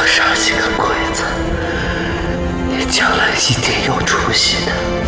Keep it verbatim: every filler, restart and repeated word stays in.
少几个鬼子，你将来一定有出息的。